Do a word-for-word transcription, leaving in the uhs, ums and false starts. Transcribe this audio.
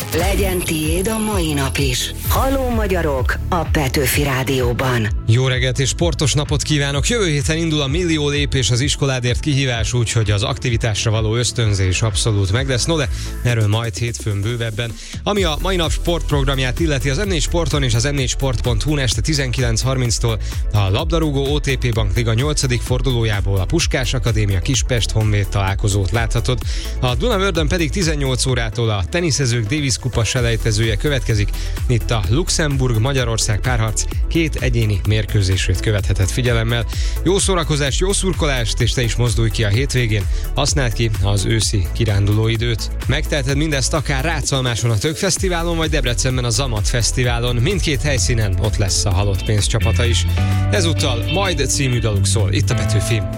Legyen tiéd a mai nap is. Halló magyarok a Petőfi Rádióban. Jó reggelt és sportos napot kívánok! Jövő héten indul a millió lépés az iskoládért kihívás, úgyhogy az aktivitásra való ösztönzés abszolút meg lesz. No de erről majd hétfőn bővebben. Ami a mai nap sportprogramját illeti, az em négy Sporton és az em négy sport pont hu este tizenkilenc harminctól a labdarúgó o té pé Bank Liga nyolcadik fordulójából a Puskás Akadémia Kispest Honvéd találkozót láthatod. A Dunavördön pedig tizennyolc órától a teniszezők Davis kupa selejtezője következik. Itt a Luxemburg-Magyarország párharc két egyéni mérkőzését követheted figyelemmel. Jó szórakozást, jó szurkolást, és te is mozdulj ki a hétvégén. Használd ki az őszi kirándulóidőt. Megteheted mindezt akár Ráczalmáson a Tök Fesztiválon, vagy Debrecenben a Zamat Fesztiválon. Mindkét helyszínen ott lesz a Halott Pénz csapata is. Ezúttal Majd című daluk szól itt a Petőfin.